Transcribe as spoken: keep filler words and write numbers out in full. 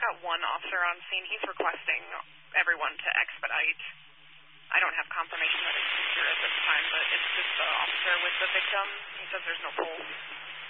got one officer on scene. He's requesting everyone to expedite. I don't have confirmation that it's secure at this time, but it's just the officer with the victim. He says there's no pulse.